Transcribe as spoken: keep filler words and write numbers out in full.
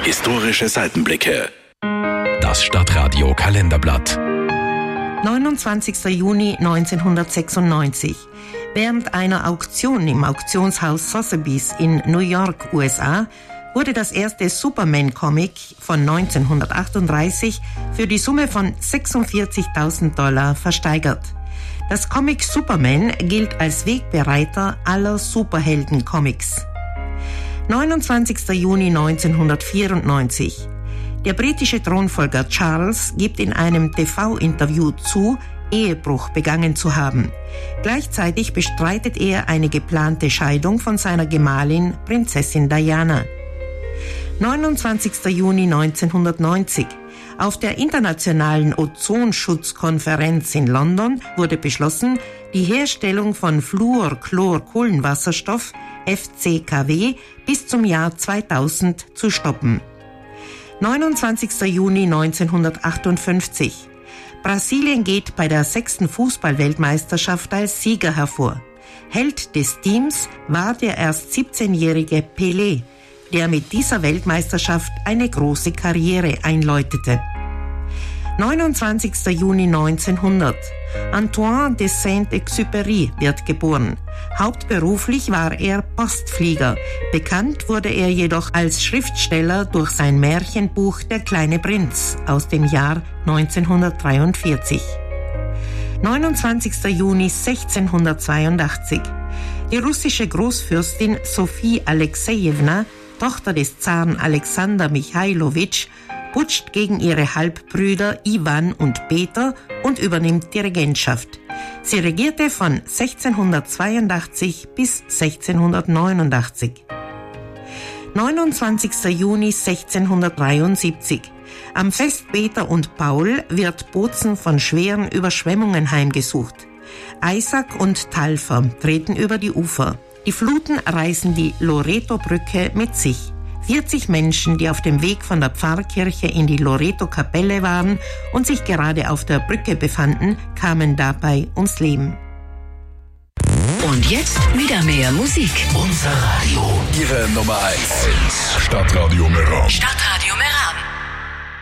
Historische Seitenblicke. Das Stadtradio Kalenderblatt. neunundzwanzigster Juni neunzehnhundertsechsundneunzig. Während einer Auktion im Auktionshaus Sotheby's in New York, U S A, wurde das erste Superman-Comic von neunzehnhundertachtunddreißig für die Summe von sechsundvierzigtausend Dollar versteigert. Das Comic Superman gilt als Wegbereiter aller Superhelden-Comics. neunundzwanzigster Juni neunzehnhundertvierundneunzig. Der britische Thronfolger Charles gibt in einem T V-Interview zu, Ehebruch begangen zu haben. Gleichzeitig bestreitet er eine geplante Scheidung von seiner Gemahlin Prinzessin Diana. neunundzwanzigster Juni neunzehnhundertneunzig. Auf der internationalen Ozonschutzkonferenz in London wurde beschlossen, die Herstellung von Fluorchlorkohlenwasserstoff F C K W bis zum Jahr zweitausend zu stoppen. neunundzwanzigster Juni neunzehnhundertachtundfünfzig. Brasilien geht bei der sechsten Fußball-Weltmeisterschaft als Sieger hervor. Held des Teams war der erst siebzehnjährige Pelé, der mit dieser Weltmeisterschaft eine große Karriere einläutete. neunundzwanzigster Juni neunzehnhundert. Antoine de Saint-Exupéry wird geboren. Hauptberuflich war er Postflieger. Bekannt wurde er jedoch als Schriftsteller durch sein Märchenbuch Der kleine Prinz aus dem Jahr neunzehnhundertdreiundvierzig. neunundzwanzigster Juni sechzehnhundertzweiundachtzig. Die russische Großfürstin Sophie Alexejewna, Tochter des Zaren Alexander Michailowitsch, putscht gegen ihre Halbbrüder Iwan und Peter und übernimmt die Regentschaft. Sie regierte von sechzehnhundertzweiundachtzig bis sechzehnhundertneunundachtzig. neunundzwanzigster Juni sechzehnhundertdreiundsiebzig. Am Fest Peter und Paul wird Bozen von schweren Überschwemmungen heimgesucht. Isaac und Talfer treten über die Ufer. Die Fluten reißen die Loreto-Brücke mit sich. vierzig Menschen, die auf dem Weg von der Pfarrkirche in die Loreto-Kapelle waren und sich gerade auf der Brücke befanden, kamen dabei ums Leben. Und jetzt wieder mehr Musik. Unser Radio. Ihre Nummer eins. Stadtradio Meran. Stadtradio Meran.